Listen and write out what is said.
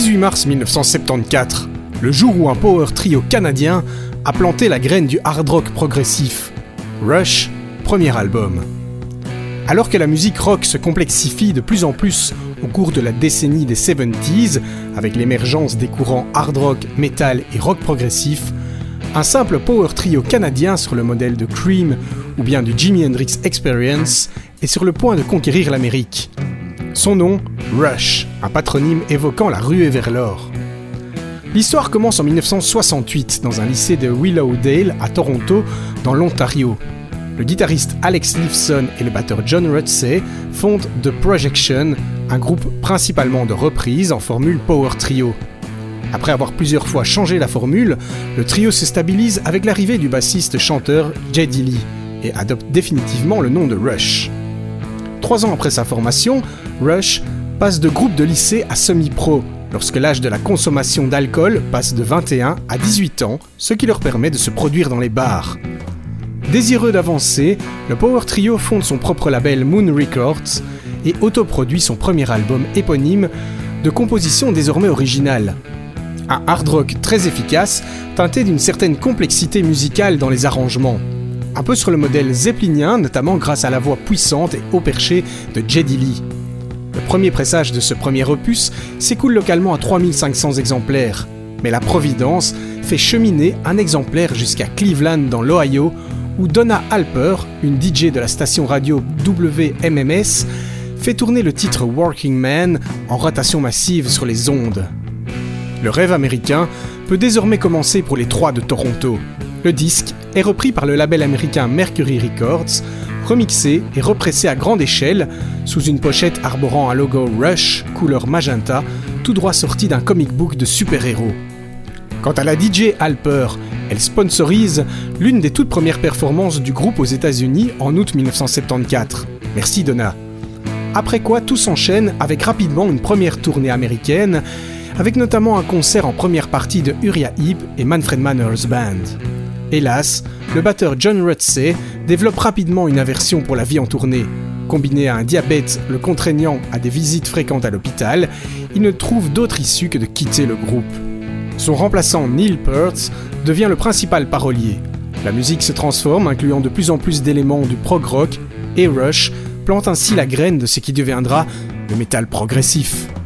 18 mars 1974, le jour où un power trio canadien a planté la graine du hard rock progressif. Rush, premier album. Alors que la musique rock se complexifie de plus en plus au cours de la décennie des 70s, avec l'émergence des courants hard rock, metal et rock progressif, un simple power trio canadien sur le modèle de Cream ou bien du Jimi Hendrix Experience est sur le point de conquérir l'Amérique. Son nom, Rush, un patronyme évoquant la ruée vers l'or. L'histoire commence en 1968 dans un lycée de Willowdale à Toronto, dans l'Ontario. Le guitariste Alex Lifeson et le batteur John Rutsey fondent The Projection, un groupe principalement de reprises en formule power trio. Après avoir plusieurs fois changé la formule, le trio se stabilise avec l'arrivée du bassiste-chanteur Geddy Lee et adopte définitivement le nom de Rush. 3 ans après sa formation, Rush passe de groupe de lycée à semi-pro, lorsque l'âge de la consommation d'alcool passe de 21 à 18 ans, ce qui leur permet de se produire dans les bars. Désireux d'avancer, le power trio fonde son propre label Moon Records et autoproduit son premier album éponyme de composition désormais originale. Un hard rock très efficace, teinté d'une certaine complexité musicale dans les arrangements. Un peu sur le modèle zeppelinien, notamment grâce à la voix puissante et haut perché de Geddy Lee. Le premier pressage de ce premier opus s'écoule localement à 3500 exemplaires, mais la Providence fait cheminer un exemplaire jusqu'à Cleveland dans l'Ohio, où Donna Alper, une DJ de la station radio WMMS, fait tourner le titre Working Man en rotation massive sur les ondes. Le rêve américain peut désormais commencer pour les 3 de Toronto. Le disque est repris par le label américain Mercury Records, remixé et repressé à grande échelle, sous une pochette arborant un logo Rush, couleur magenta, tout droit sorti d'un comic book de super-héros. Quant à la DJ Alper, elle sponsorise l'une des toutes premières performances du groupe aux États-Unis en août 1974. Merci Donna. Après quoi, tout s'enchaîne avec rapidement une première tournée américaine, avec notamment un concert en première partie de Uriah Heep et Manfred Manners Band. Hélas, le batteur John Rutsey développe rapidement une aversion pour la vie en tournée. Combiné à un diabète le contraignant à des visites fréquentes à l'hôpital, il ne trouve d'autre issue que de quitter le groupe. Son remplaçant Neil Peart devient le principal parolier. La musique se transforme, incluant de plus en plus d'éléments du prog rock, et Rush plante ainsi la graine de ce qui deviendra le métal progressif.